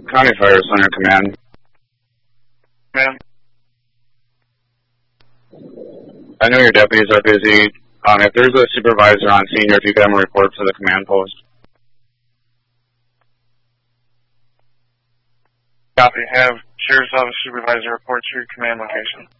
County Fire Center Command. Ma'am? I know your deputies are busy. If there's a supervisor on scene, if you can report to the command post. Copy. Have Sheriff's Office Supervisor report to your command location.